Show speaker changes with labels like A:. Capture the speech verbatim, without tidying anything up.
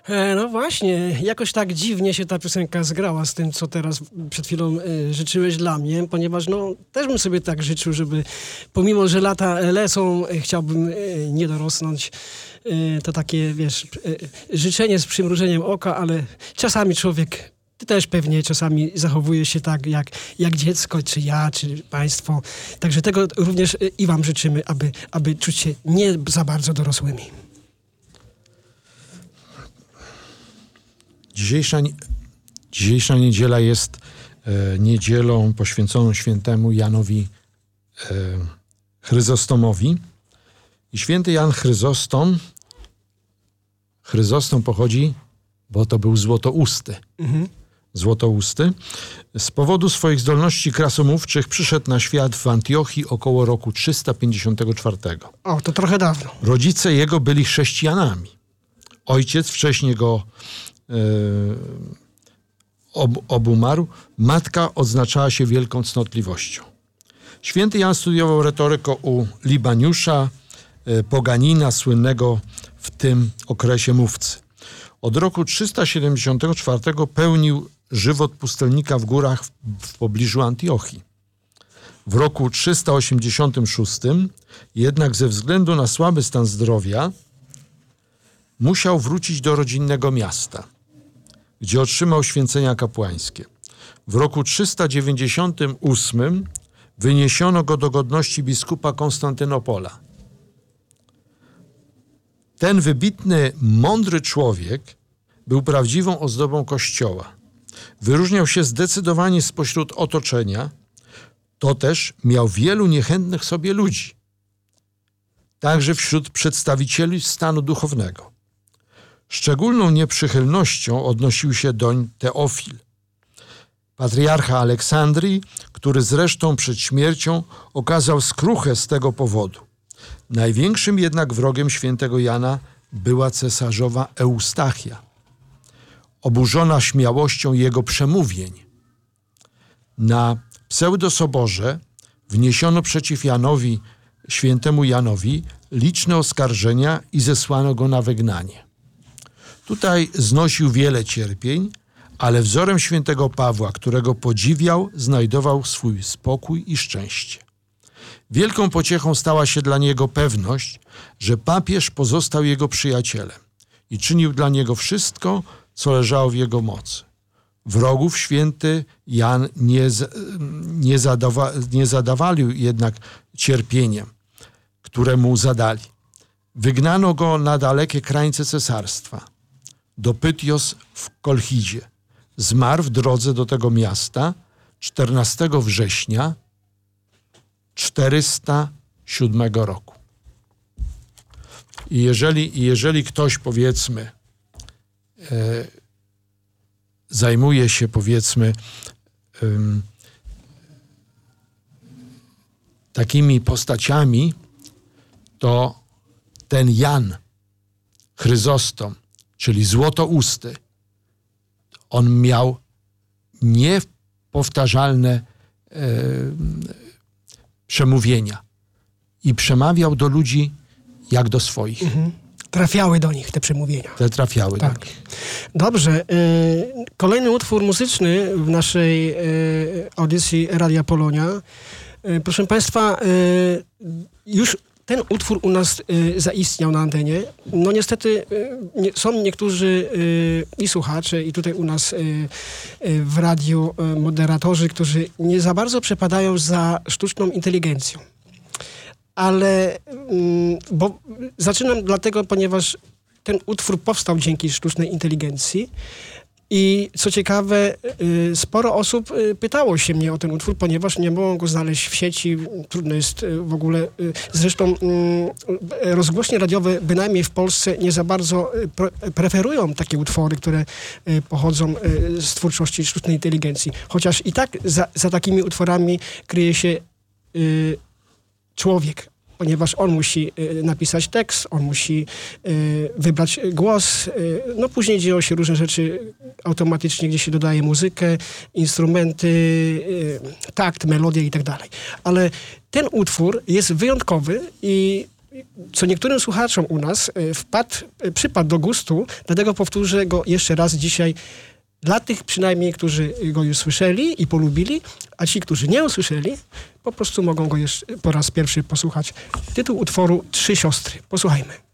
A: E, no właśnie, jakoś tak dziwnie się ta piosenka zgrała z tym, co teraz przed chwilą e, życzyłeś dla mnie, ponieważ no też bym sobie tak życzył, żeby pomimo, że lata lecą, e, chciałbym e, nie dorosnąć. E, to takie, wiesz, e, życzenie z przymrużeniem oka, ale czasami człowiek Ty też pewnie czasami zachowujesz się tak jak, jak dziecko, czy ja, czy państwo. Także tego również i wam życzymy, aby, aby czuć się nie za bardzo dorosłymi.
B: Dzisiejsza, dzisiejsza niedziela jest e, niedzielą poświęconą świętemu Janowi e, Chryzostomowi. I święty Jan Chryzostom, Chryzostom pochodzi, bo to był złotousty. Mhm. Złotousty. Z powodu swoich zdolności krasomówczych przyszedł na świat w Antiochii około roku trzysta pięćdziesiątego czwartego.
A: O, to trochę dawno.
B: Rodzice jego byli chrześcijanami. Ojciec wcześniej go e, ob, obumarł. Matka odznaczała się wielką cnotliwością. Święty Jan studiował retorykę u Libaniusza, e, poganina, słynnego w tym okresie mówcy. Od roku trzysta siedemdziesiątego czwartego pełnił żywot pustelnika w górach w, w pobliżu Antiochii. W roku trzysta osiemdziesiątym szóstym jednak ze względu na słaby stan zdrowia musiał wrócić do rodzinnego miasta, gdzie otrzymał święcenia kapłańskie. W roku trzysta dziewięćdziesiątym ósmym wyniesiono go do godności biskupa Konstantynopola. Ten wybitny, mądry człowiek był prawdziwą ozdobą Kościoła. Wyróżniał się zdecydowanie spośród otoczenia, to też miał wielu niechętnych sobie ludzi, także wśród przedstawicieli stanu duchownego. Szczególną nieprzychylnością odnosił się doń Teofil, patriarcha Aleksandrii, który zresztą przed śmiercią okazał skruchę z tego powodu. Największym jednak wrogiem świętego Jana była cesarzowa Eustachia, oburzona śmiałością jego przemówień. Na pseudosoborze wniesiono przeciw Janowi, świętemu Janowi, liczne oskarżenia i zesłano go na wygnanie. Tutaj znosił wiele cierpień, ale wzorem świętego Pawła, którego podziwiał, znajdował swój spokój i szczęście. Wielką pociechą stała się dla niego pewność, że papież pozostał jego przyjacielem i czynił dla niego wszystko, co leżało w jego mocy. Wrogów święty Jan nie, nie, zadawa, nie zadawalił jednak cierpieniem, które mu zadali. Wygnano go na dalekie krańce cesarstwa, do Pytios w Kolchidzie. Zmarł w drodze do tego miasta czternastego września czterysta siódmego roku. I jeżeli, jeżeli ktoś, powiedzmy, e, zajmuje się, powiedzmy, e, takimi postaciami, to ten Jan Chryzostom, czyli złotousty, on miał niepowtarzalne e, przemówienia i przemawiał do ludzi jak do swoich. Mhm.
A: Trafiały do nich te przemówienia.
B: Te trafiały
A: tak.
B: do nich.
A: Dobrze. Y, kolejny utwór muzyczny w naszej y, audycji Radia Polonia. Y, proszę Państwa, y, już ten utwór u nas y, zaistniał na antenie. No niestety y, nie, są niektórzy y, i słuchacze, i tutaj u nas y, y, w radiu y, moderatorzy, którzy nie za bardzo przepadają za sztuczną inteligencją. Ale, y, bo zaczynam dlatego, ponieważ ten utwór powstał dzięki sztucznej inteligencji. I co ciekawe, sporo osób pytało się mnie o ten utwór, ponieważ nie mogą go znaleźć w sieci. Trudno jest w ogóle. Zresztą rozgłośnie radiowe, bynajmniej w Polsce, nie za bardzo preferują takie utwory, które pochodzą z twórczości sztucznej inteligencji. Chociaż i tak za, za takimi utworami kryje się człowiek, ponieważ on musi y, napisać tekst, on musi y, wybrać głos. Y, no później dzieją się różne rzeczy automatycznie, gdzie się dodaje muzykę, instrumenty, y, takt, melodię i tak dalej. Ale ten utwór jest wyjątkowy i co niektórym słuchaczom u nas wpadł, przypadł do gustu, dlatego powtórzę go jeszcze raz dzisiaj dla tych przynajmniej, którzy go już słyszeli i polubili, a ci, którzy nie usłyszeli, po prostu mogą go jeszcze po raz pierwszy posłuchać. Tytuł utworu Trzy siostry. Posłuchajmy.